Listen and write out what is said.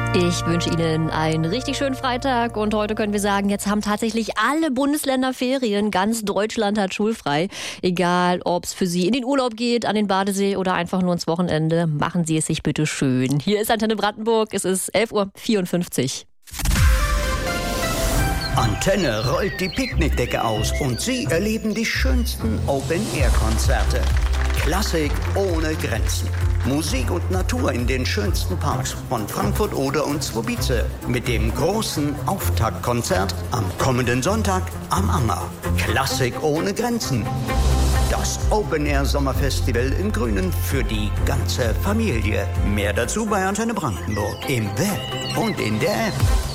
Ich wünsche Ihnen einen richtig schönen Freitag und heute können wir sagen, jetzt haben tatsächlich alle Bundesländer Ferien. Ganz Deutschland hat schulfrei. Egal, ob es für Sie in den Urlaub geht, an den Badesee oder einfach nur ins Wochenende, machen Sie es sich bitte schön. Hier ist Antenne Brandenburg, es ist 11:54 Uhr. Antenne rollt die Picknickdecke aus und Sie erleben die schönsten Open-Air-Konzerte. Klassik ohne Grenzen. Musik und Natur in den schönsten Parks von Frankfurt, Oder und Zwobice. Mit dem großen Auftaktkonzert am kommenden Sonntag am Anger. Klassik ohne Grenzen. Das Open-Air-Sommerfestival im Grünen für die ganze Familie. Mehr dazu bei Antenne Brandenburg im Web und in der App.